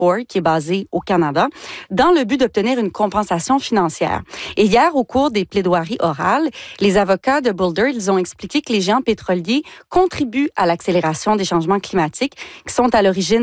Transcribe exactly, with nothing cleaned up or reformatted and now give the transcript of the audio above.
Ore, qui est basé au Canada, dans le but d'obtenir une compensation financière. Et hier, au cours des plaidoiries orales, les avocats de Boulder, ils ont expliqué que les géants pétroliers contribuent à l'accélération des changements climatiques qui sont à l'origine